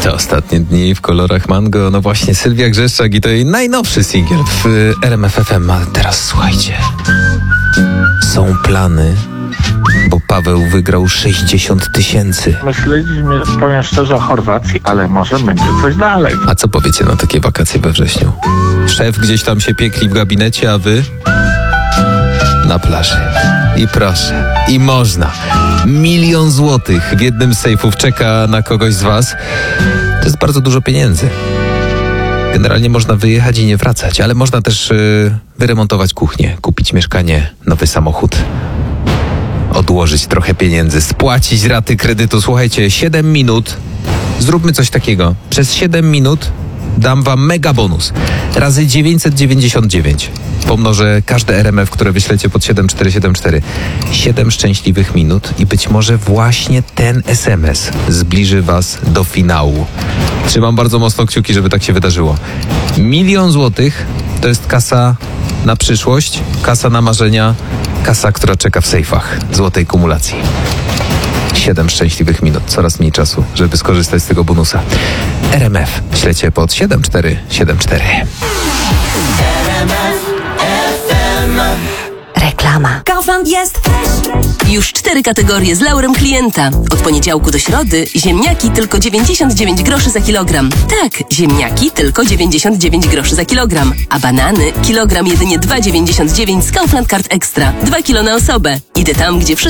Te ostatnie dni w kolorach mango. No właśnie, Sylwia Grzeszczak i to jej najnowszy singiel w RMF FM. A teraz słuchajcie. Są plany, bo Paweł wygrał 60 000. Myśleliśmy, powiem szczerze, o Chorwacji, ale może będzie coś dalej. A co powiecie na takie wakacje we wrześniu? Szef gdzieś tam się piekli w gabinecie, a wy? Na plaży. I proszę, i można. 1 000 000 złotych w jednym z sejfów czeka na kogoś z was. To jest bardzo dużo pieniędzy. Generalnie można wyjechać i nie wracać, ale można też wyremontować kuchnię, kupić mieszkanie, nowy samochód, odłożyć trochę pieniędzy, spłacić raty kredytu. Słuchajcie, 7 minut. Zróbmy coś takiego. Przez 7 minut dam wam mega bonus. Razy 999. Pomnożę każde RMF, które wyślecie pod 7474. 7 szczęśliwych minut i być może właśnie ten SMS zbliży was do finału. Trzymam bardzo mocno kciuki, żeby tak się wydarzyło. 1 000 000 złotych to jest kasa na przyszłość, kasa na marzenia, kasa, która czeka w sejfach złotej kumulacji. 7 szczęśliwych minut, coraz mniej czasu, żeby skorzystać z tego bonusa. RMF ślecie pod 7474. Reklama. Kaufland jest Już 4 kategorie z laurem klienta. Od poniedziałku do środy ziemniaki tylko 99 groszy za kilogram. Tak, ziemniaki tylko 99 groszy za kilogram. A banany kilogram jedynie 2,99 z Kaufland Card Extra. 2 kilo na osobę. Idę tam, gdzie wszystko